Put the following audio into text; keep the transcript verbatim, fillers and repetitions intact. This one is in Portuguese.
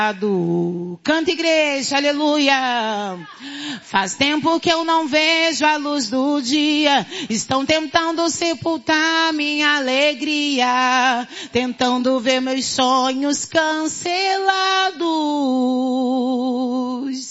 Canta, igreja, aleluia. Faz tempo que eu não vejo a luz do dia. Estão tentando sepultar minha alegria. Tentando ver meus sonhos cancelados.